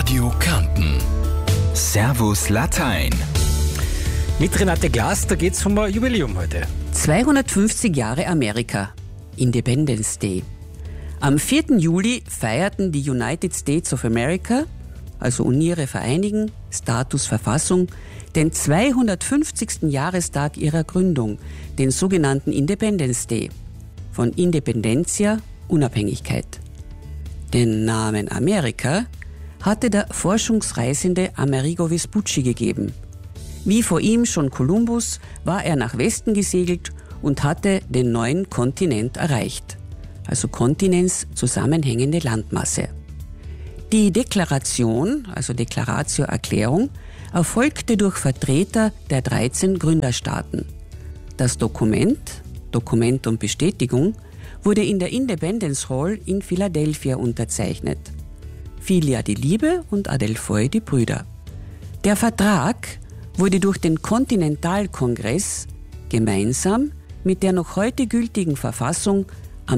Radio Kärnten. Servus Latein. Mit Renate Glas, da geht's um ein Jubiläum heute. 250 Jahre Amerika. Independence Day. Am 4. Juli feierten die United States of America, also Uniere vereinigen, Status Verfassung, den 250. Jahrestag ihrer Gründung, den sogenannten Independence Day. Von Independencia, Unabhängigkeit. Den Namen Amerika hatte der Forschungsreisende Amerigo Vespucci gegeben. Wie vor ihm schon Kolumbus war er nach Westen gesegelt und hatte den neuen Kontinent erreicht, also kontinentszusammenhängende Landmasse. Die Deklaration, also Declaratio Erklärung, erfolgte durch Vertreter der 13 Gründerstaaten. Das Dokument, Dokumentum Bestätigung, wurde in der Independence Hall in Philadelphia unterzeichnet. Filia die Liebe und Adelphoi die Brüder. Der Vertrag wurde durch den Kontinentalkongress gemeinsam mit der noch heute gültigen Verfassung am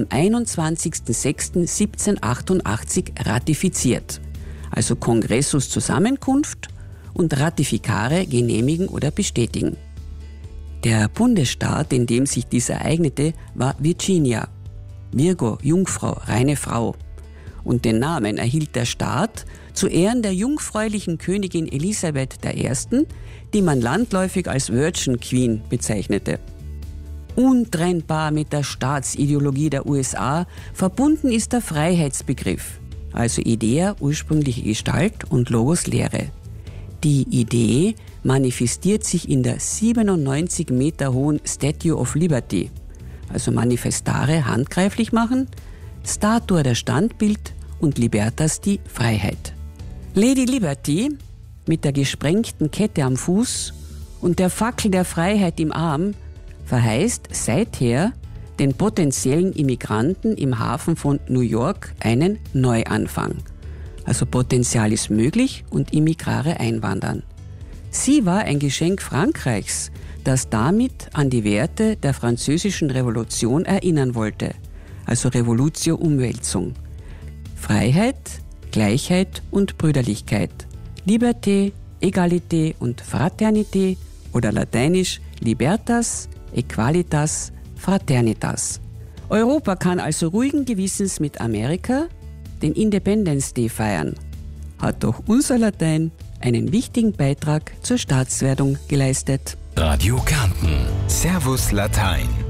21.06.1788 ratifiziert, also Kongressus Zusammenkunft und Ratifikare genehmigen oder bestätigen. Der Bundesstaat, in dem sich dies ereignete, war Virginia. Virgo, Jungfrau, reine Frau. Und den Namen erhielt der Staat zu Ehren der jungfräulichen Königin Elisabeth I., die man landläufig als Virgin Queen bezeichnete. Untrennbar mit der Staatsideologie der USA verbunden ist der Freiheitsbegriff, also Idea, ursprüngliche Gestalt und Logos, Lehre. Die Idee manifestiert sich in der 97 Meter hohen Statue of Liberty, also Manifestare handgreiflich machen, Statue der Standbild und Libertas die Freiheit. Lady Liberty mit der gesprengten Kette am Fuß und der Fackel der Freiheit im Arm verheißt seither den potenziellen Immigranten im Hafen von New York einen Neuanfang. Also Potenzial ist möglich und Immigrare einwandern. Sie war ein Geschenk Frankreichs, das damit an die Werte der französischen Revolution erinnern wollte, also Revolutio Umwälzung. Freiheit, Gleichheit und Brüderlichkeit, Liberté, Egalité und Fraternité oder lateinisch Libertas, Equalitas, Fraternitas. Europa kann also ruhigen Gewissens mit Amerika den Independence Day feiern. Hat doch unser Latein einen wichtigen Beitrag zur Staatswerdung geleistet. Radio Kärnten. Servus Latein.